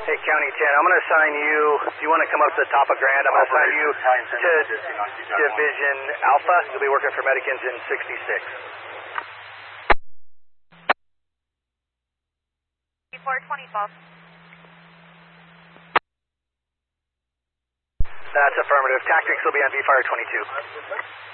Hey, County 10, I'm going to assign you, if you want to come up to the top of Grand, I'm going to assign you to Division Alpha. You'll be working for Medicans in 66. 420, That's affirmative. Tactics will be on V-Fire 22.